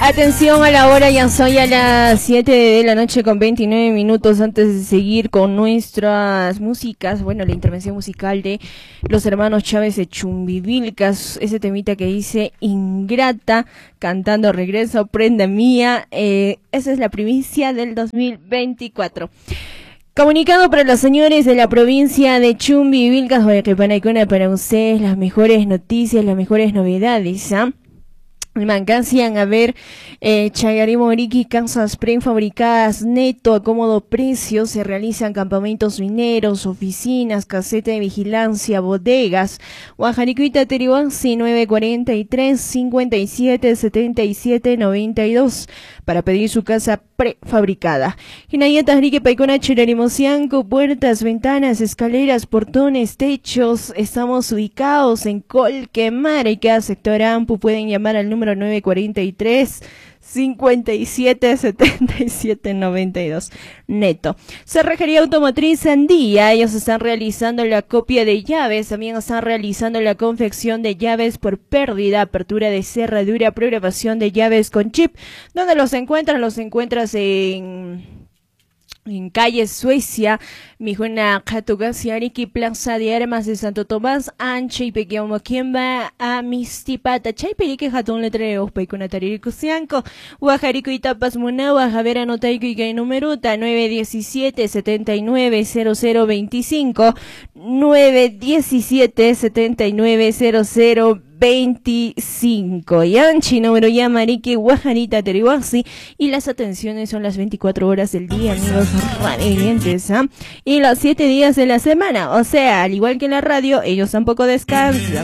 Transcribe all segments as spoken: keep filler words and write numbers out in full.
Atención a la hora, ya son ya las siete de la noche con veintinueve minutos. Antes de seguir con nuestras músicas, bueno, la intervención musical de los hermanos Chávez de Chumbivilcas, ese temita que dice Ingrata, cantando Regreso, prenda mía, eh, esa es la primicia del dos mil veinticuatro. Comunicado para los señores de la provincia de Chumbivilcas, Guayaquipanaicona, para ustedes las mejores noticias, las mejores novedades, ¿ah? ¿eh? Mancancian a ver eh, Chayari Moriki, casas prefabricadas neto a cómodo precio, se realizan campamentos mineros, oficinas, caseta de vigilancia, bodegas. Guajaricuita Terihuansi nueve cuarenta y tres, cincuenta y siete, setenta y siete, noventa y dos para pedir su casa prefabricada. Hinayata Rique Paicona Chirarimosianco, puertas, ventanas, escaleras, portones, techos. Estamos ubicados en Colquemar y cada sector Ampu. Pueden llamar al número nueve cuarenta y tres, cincuenta y siete, setenta y siete, noventa y dos. Neto. Cerrajería Automotriz Andía, ellos están realizando la copia de llaves, también están realizando la confección de llaves por pérdida, apertura de cerradura, programación de llaves con chip. ¿Dónde los encuentras? Los encuentras en... en calle Suecia, Mijuna Katugasiariki, Plaza de Armas de Santo Tomás, Ancha y Pequeño Quimba, a Mistipata, Chayperique Jatón Letreo, Peiconataririco Cianco, Guajarico y Tapas Munawa, Javera Notaico y Gay Numeruta, nueve diecisiete, setenta y nueve, cero cero veinticinco, nueve diecisiete, setenta y nueve, cero cero veinticinco. Yanchi, número ya Marique, Guajarita, Terihuasi, y las atenciones son las veinticuatro horas del día, amigos radiantes, ¿ah? ¿eh? Y los siete días de la semana, o sea, al igual que la radio, ellos tampoco descansan.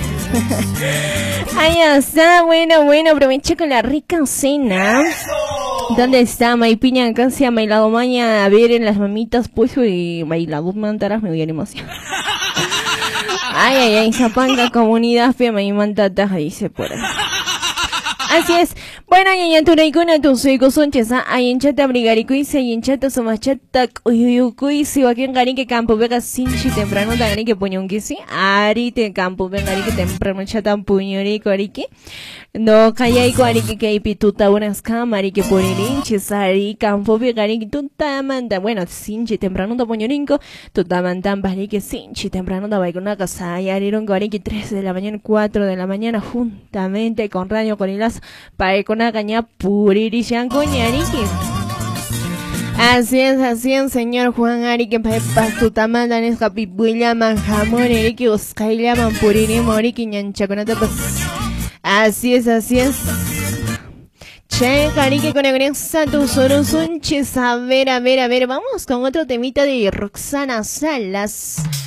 Ahí está, bueno, bueno, aproveché con la rica cena. ¿Dónde está Maipiña, Cancia, Mailado Maña? A ver, en las mamitas, pues, y Mailado Mantaras, me voy a emoción. Ay, ay, ay, Zapanga, comunidad, fema y mantata, dice por ahí. Así es. Bueno, y en Turaicuna, tu soy Gosonchesa, hay en chata brigaricuisa y en chata somachata, uyuyucuisi, o aquí en Garique Campo Vega, sinchi temprano, Garique Puñonquisi, Arite Campo Vega, Garique temprano, chata puñorico, Arique. No, callaico, Arique, que hay pituta, unas camarique por el hinches, Ari, Campo Vega, Garique, tuta manda, bueno, sinchi temprano, da puñorinco, tuta mandan, Barique, sinchi temprano, da baicona casa, y arieron Garique, tres de la mañana, cuatro de la mañana, juntamente con Radio Corilas, para con una caña puririshan coñarique. Así es, así es, señor Juan Arique, para tu tamandan es capipuilla, manjamor, erique, oscaila, mampuriri, morique, ñanchaconata, pues. Así es, así es. Che, carique, con el santo sorosonches, a ver, a ver, a ver, vamos con otro temita de Roxana Salas.